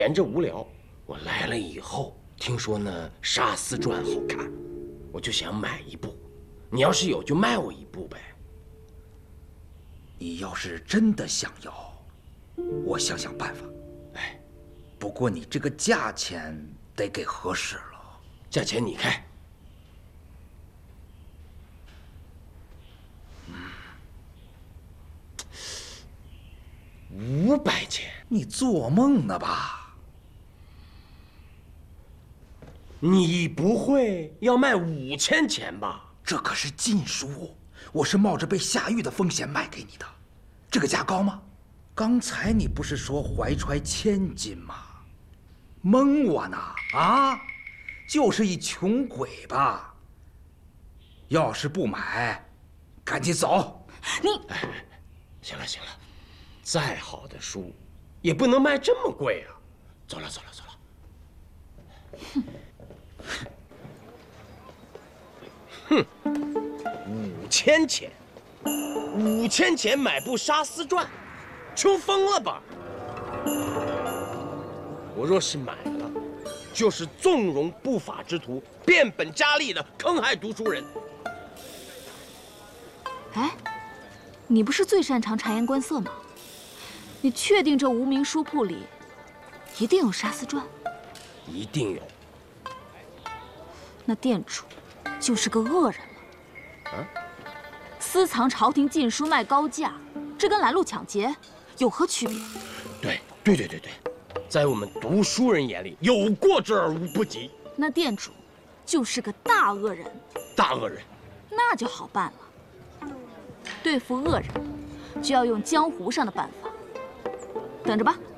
闲着无聊，我来了以后，听说呢《沙斯传》好看，我就想买一部。你要是有，就卖我一部呗。 你要是真的想要，我想想办法。 哎， 不过你这个价钱得给合适了。 价钱你开。500钱。 你做梦呢吧？ 你不会要卖5000钱吧？ 这可是禁书，我是冒着被下狱的风险卖给你的，这个价高吗？刚才你不是说怀揣千金吗？蒙我呢啊！就是一穷鬼吧？要是不买，赶紧走！ 你， 哎，行了行了，再好的书，也不能卖这么贵啊！走了走了走了。哼，5000钱，5000钱买部《沙斯传》，穷疯了吧？我若是买了，就是纵容不法之徒变本加厉的坑害读书人。 哎，你不是最擅长察言观色吗？你确定这无名书铺里一定有《沙斯传》？ 一定有。 那店主就是个恶人了。 啊？ 私藏朝廷禁书卖高价，这跟拦路抢劫有何区别？ 对，在我们读书人眼里，有过之而无不及。 那店主就是个大恶人。 大恶人， 那就好办了。对付恶人，就要用江湖上的办法。等着吧。